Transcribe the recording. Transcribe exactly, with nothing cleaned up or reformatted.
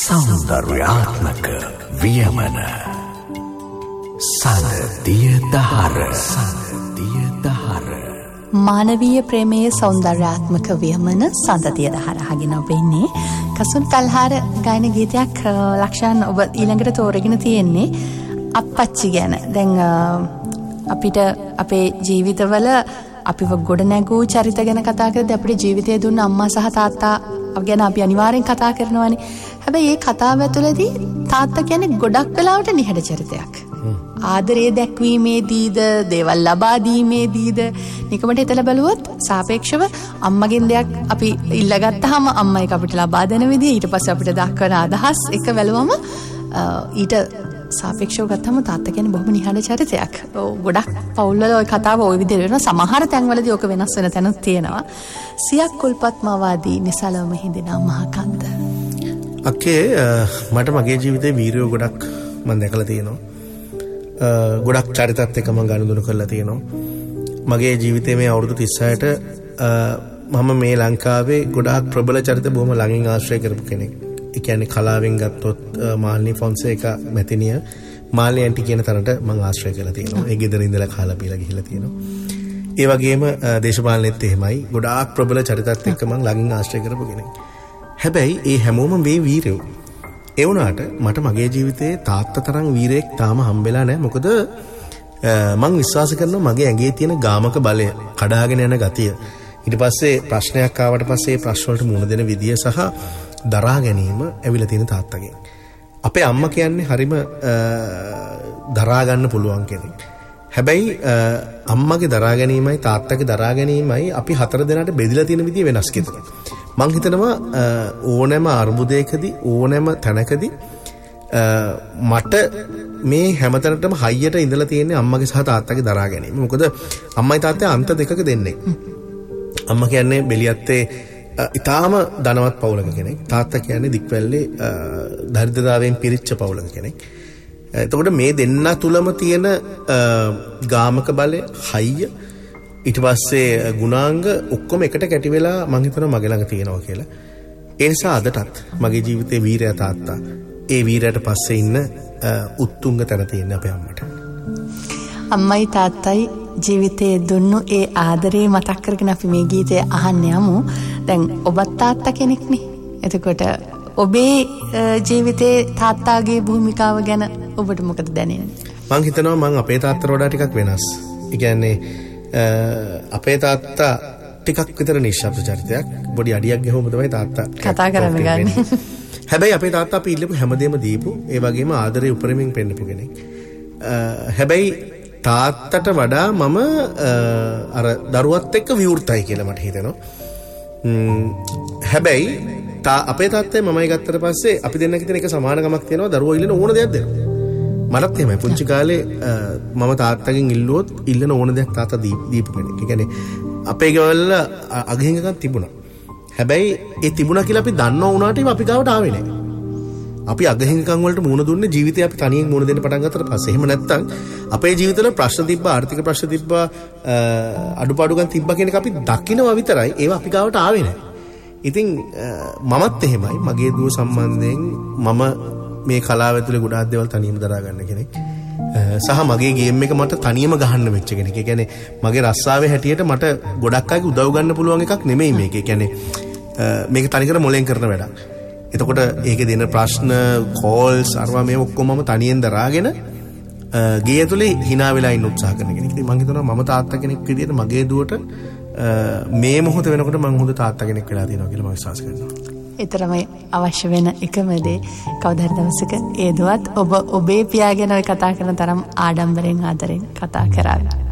සෞන්දර්යාත්මක වියමන සඳදිය දහර සඳදිය දහර මානවීය ප්‍රේමයේ සෞන්දර්යාත්මක වියමන සඳදිය දහර අහගෙන ඔබන්නේ කසුන් කල්හාර ගායන ගීතයක්. ලක්ෂාන් ඔබ ඊළඟට තෝරගෙන තියෙන්නේ අප්පච්චි ගැන. දැන් අපිට අපේ ජීවිතවල අපිව ගොඩ නැගූ චරිත ගැන කතා කරද්දී අපේ ජීවිතයේ දුන්න අම්මා සහ තාත්තා ගැන අපි අනිවාර්යෙන් කතා කරනවානේ. හැබැයි මේ කතාව ඇතුළේදී තාත්තා කියන්නේ ගොඩක් වෙලාවට නිහඬ චරිතයක්. ආදරය දැක්වීමේදීද දේවල් ලබා දීමේදීද නිකමට හිතලා බලුවොත් සාපේක්ෂව අම්මගෙන් දෙයක් අපි ඉල්ලගත්තාම අම්මා ඒක අපිට ලබා දෙන විදිය ඊට පස්සේ අපිට දක්වන අදහස් එක බැලුවම ඊට සාපේක්ෂව ගත්තම තාත්තා කියන්නේ බොහොම නිහඬ චරිතයක්. ගොඩක් පවුල්වල ওই කතාව ওই විදිහට වෙනවා. සමහර තැන්වලදී ඔක වෙනස් වෙන තැනුත් තියෙනවා. සියක් කුල්පත් මවාදී නිසලවම හිඳිනා මහකන්ද. අක්කේ මට මගේ ජීවිතේ වීරයෝ ගොඩක් මම දැකලා තියෙනවා. ගොඩක් චරිතත් එක්ක මම ගනුදෙනු කරලා තියෙනවා. මගේ ජීවිතේ මේ අවුරුදු තිස් හයට මම මේ ලංකාවේ ගොඩාක් ප්‍රබල චරිත බොහොම ළඟින් ආශ්‍රය කරපු කෙනෙක්. ඒ කියන්නේ කලාවෙන් ගත්තොත් මාල්නි ෆොන්සේකා මැතිනිය මාල්නි ඇන්ටි කියන තරට මම ආශ්‍රය කරලා තියෙනවා. ඒ ගෙදර ඉඳලා කාලා බීලා ගිහිල්ලා තියෙනවා. ඒ වගේම දේශපාලනෙත් එහෙමයි. ගොඩාක් ප්‍රබල චරිතත් එක්ක මම ළඟින් ආශ්‍රය කරපු කෙනෙක්. හැබැයි ඒ හැමෝම මේ වීරයෝ. ඒ වුණාට මට මගේ ජීවිතේ තාත්තා තරම් වීරයෙක් තාම හම්බෙලා නැහැ. මොකද මම විශ්වාස කරනවා මගේ ඇඟේ තියෙන ගාමක බලය, කඩාගෙන යන ගතිය. ඊට පස්සේ ප්‍රශ්නයක් ආවට පස්සේ ඒ ප්‍රශ්න වලට මුහුණ දෙන විදිය සහ දරා ගැනීම ඇවිල්ලා තියෙන තාත්තගෙන්. අපේ අම්මා කියන්නේ හරිම දරා ගන්න පුළුවන් කෙනෙක්. හැබැයි අම්මගේ දරා ගැනීමයි තාත්තගේ දරා ගැනීමයි අපි හතර දෙනාට බෙදලා තියෙන විදිය වෙනස් කෙනෙක්. මං හිතනවා ඕනෑම අර්බුදයකදී ඕනෑම තැනකදී මට මේ හැමතැනටම හයියට ඉඳලා තියෙන්නේ අම්මගේ සහ තාත්තගේ දරා ගැනීම. මොකද අම්මයි තාත්තයි අන්ත දෙකක දෙන්නේ. අම්මා කියන්නේ බෙලියත්තේ ඉතාම ධනවත් පවුලක කෙනෙක්. තාත්තා කියන්නේ දික්වැල්ලේ දරිද්‍රතාවයෙන් පිරිච්ච පවුලක කෙනෙක්. එතකොට මේ දෙන්න තුලම තියෙන ගාමක බලය, හයිය, ඊට පස්සේ ගුණාංග ඔක්කොම එකට කැටි වෙලා මං හිතනවා මගේ ළඟ තියෙනවා කියලා. ඒ නිසා අදටත් මගේ ජීවිතේ වීරයා තාත්තා. ඒ වීරයාට පස්සේ ඉන්න උත්තුංග තැන තියෙන අපේ අම්මට. අම්මයි තාත්තයි ජීවිතයේ දුන්නු ඒ ආදරේ මතක් කරගෙන අපි මේ ගීතය අහන්න යමු. දැන් ඔබත් තාත්තා කෙනෙක්නේ. එතකොට ඔබේ ජීවිතේ තාත්තාගේ භූමිකාව ගැන ඔබට මොකද දැනෙන්නේ? මං හිතනවා මං අපේ තාත්තට වඩා ටිකක් වෙනස්. ඒ කියන්නේ අපේ තාත්තා ටිකක් විතර නිශ්ශබ්ද චරිතයක්. පොඩි අඩියක් ගහුවම තමයි තාත්තා කතා කරන්න ගන්නේ. හැබැයි අපේ තාත්තා අපි ඉල්ලපු හැමදේම දීපු, ඒ වගේම ආදරේ උපරිමයෙන් පෙන්නපු කෙනෙක්. හැබැයි තාත්තට වඩා මම අර දරුවත් එක්ක විවෘතයි කියලා මට හිතෙනවා. හැබැයි අපේ තාත්තයි මමයි ගත්තට පස්සේ අපි දෙන්නක තියෙන එක සමානකමක් තියෙනවා. දරුවෝ ඉල්ලන ඕන දෙයක් දෙනවා. මටත් එහෙමයි. පුංචි කාලේ මම තාත්තගෙන් ඉල්ලුවොත් ඉල්ලන ඕන දෙයක් තාත්තා දීපු කෙනෙක්. ඒ කියන්නේ අපේ ගෙවල් අගහිඟකම් තිබුණා. හැබැයි ඒ තිබුණා කියලා අපි දන්නව වුණාට ඒක අපි ගාවට ආවේ නැහැ. අපි අගහිඟකම් වලට මුහුණ දුන්නේ ජීවිතේ අපි තනියෙන් මුහුණ දෙන්න පටන් ගත්තට පස්සේ. එහෙම නැත්තම් අපේ ජීවිතවල ප්‍රශ්න තිබ්බා, ආර්ථික ප්‍රශ්න තිබ්බා, අඩුපාඩුකම් තිබ්බා කියන එක අපි දකිනවා විතරයි. ඒවා අපි ගාවට ආවේ නැහැ. ඉතින් මමත් එහෙමයි. මගේ දුව සම්බන්ධයෙන් මම මේ කලාව ඇතුලේ ගොඩාක් දේවල් තනියම දරා ගන්න කෙනෙක්. සහ මගේ ගේම් එක මට තනියම ගහන්න වෙච්ච කෙනෙක්. ඒ කියන්නේ මගේ රස්සාවේ හැටියට මට ගොඩක් අයගේ උදව් ගන්න පුළුවන් එකක් නෙමෙයි මේක. ඒ කියන්නේ මේක තනිකර මොලෙන් කරන වැඩක්. එතකොට ඒකේ දෙන ප්‍රශ්න, කෝල්ස්, අරවා මේ ඔක්කොම මම තනියෙන් දරාගෙන ගේ ඇතුලේ hina වෙලා ඉන්න උත්සාහ කරන කෙනෙක්. ඉතින් මම හිතනවා මම තාත්තා කෙනෙක් විදියට මගේ දුවට මේ මොහොත වෙනකොට මම හොඳ තාත්තා කෙනෙක් වෙලා තියෙනවා කියලා මම විශ්වාස කරනවා. ඒතරමයි අවශ්‍ය වෙන එකම දේ. කවදා හරි දවසක ඒ දුවත් ඔබ ඔබේ පියා ගැන කතා කරන තරම් ආඩම්බරෙන් ආදරෙන් කතා කරාවි.